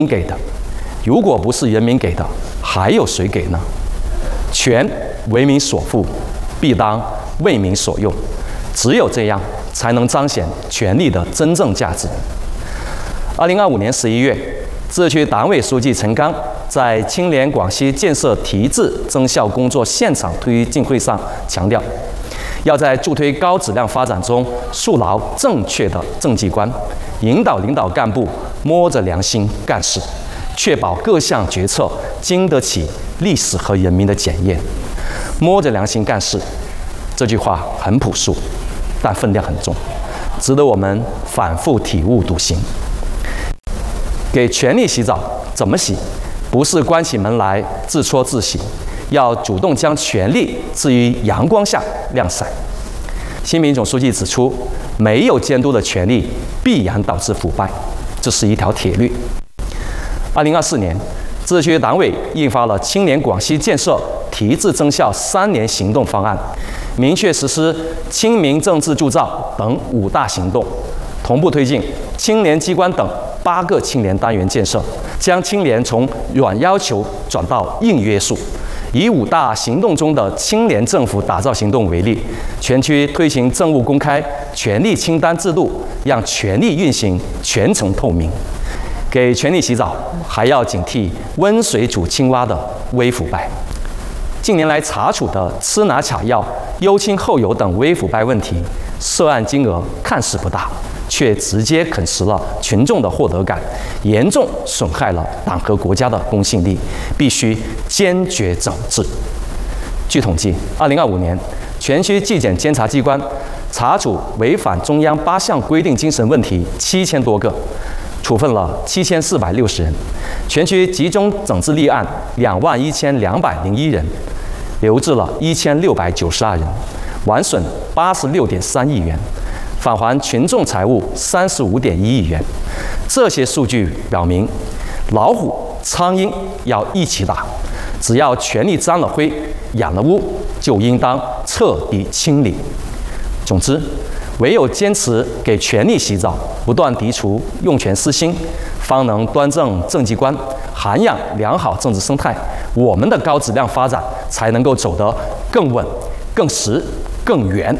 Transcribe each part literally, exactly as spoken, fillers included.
给的，如果不是人民给的，还有谁给呢？权为民所赋，必当为民所用，只有这样，才能彰显权力的真正价值。二零二五年十一月，自治区党委书记陈刚在青联广西建设提质增效工作现场推进会上强调，要在助推高质量发展中树牢正确的政绩观，引导领导干部摸着良心干事，确保各项决策经得起历史和人民的检验。摸着良心干事，这句话很朴素，但分量很重，值得我们反复体悟笃行。给权力洗澡，怎么洗？不是关起门来自搓自洗，要主动将权力置于阳光下晾晒。习近平总书记指出，没有监督的权力必然导致腐败，这是一条铁律。二零二四年，自治区党委印发了青联广西建设提质增效三年行动方案，明确实施亲民政治铸造等五大行动，同步推进青联机关等八个青联单元建设，将青联从软要求转到硬约束。以五大行动中的青联政府打造行动为例，全区推行政务公开、权力清单制度，让权力运行全程透明。给权力洗澡，还要警惕温水煮青蛙的微腐败。近年来查处的吃拿卡要、优亲厚友等微腐败问题，涉案金额看似不大，却直接啃食了群众的获得感，严重损害了党和国家的公信力，必须坚决整治。据统计，二零二五年全区纪检监察机关查处违反中央八项规定精神问题七千多个，处分了七千四百六十人，全区集中整治立案两万一千两百零一人，留置了一千六百九十二人，完损八十六点三亿元。返还群众财物三十五点一亿元。这些数据表明，老虎、苍蝇要一起打，只要权力沾了灰、染了污，就应当彻底清理。总之，唯有坚持给权力洗澡，不断涤除用权私心，方能端正政绩观，涵养良好政治生态，我们的高质量发展才能够走得更稳、更实、更远。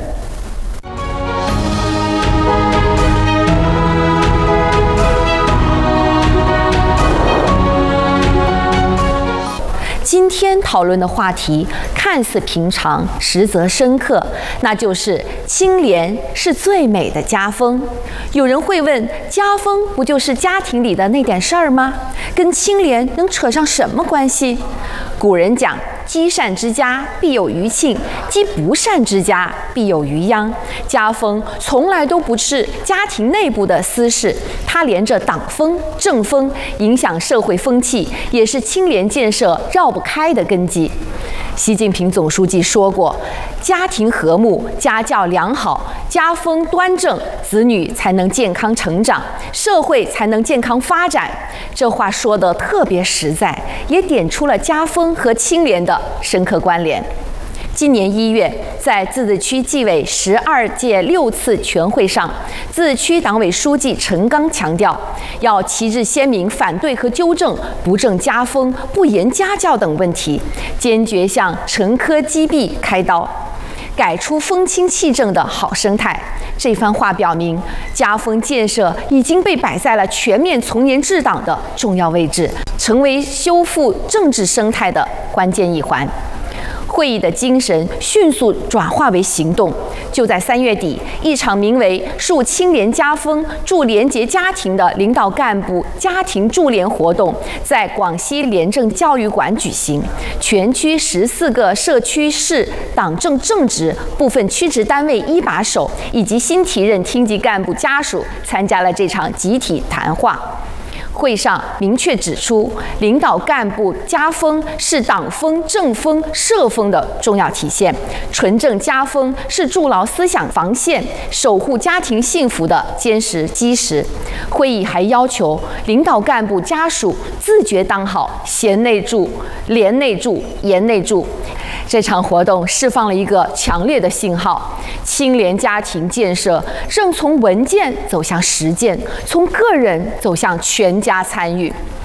今天讨论的话题看似平常，实则深刻，那就是清廉是最美的家风。有人会问，家风不就是家庭里的那点事儿吗？跟清廉能扯上什么关系？古人讲，积善之家必有余庆，积不善之家必有余殃。家风从来都不是家庭内部的私事，它连着党风、政风，影响社会风气，也是清廉建设绕不开的根基。习近平总书记说过，家庭和睦，家教良好，家风端正，子女才能健康成长，社会才能健康发展。这话说得特别实在，也点出了家风和清廉的深刻关联。今年一月，在自治区纪委十二届六次全会上，自治区党委书记陈刚强调，要旗帜鲜明反对和纠正不正家风、不严家教等问题，坚决向陈疴积弊开刀，改出风清气正的好生态。这番话表明，家风建设已经被摆在了全面从严治党的重要位置，成为修复政治生态的关键一环。会议的精神迅速转化为行动。就在三月底，一场名为“树清廉家风，助廉洁家庭”的领导干部家庭助廉活动在广西廉政教育馆举行。全区十四个社区市党政正职、部分区直单位一把手以及新提任厅级干部家属参加了这场集体谈话。会上明确指出，领导干部家风是党风、政风、社风的重要体现，纯正家风是筑牢思想防线、守护家庭幸福的坚实基石。会议还要求领导干部家属自觉当好贤内助、廉内助、严内助。这场活动释放了一个强烈的信号：清廉家庭建设正从文件走向实践，从个人走向全家参与。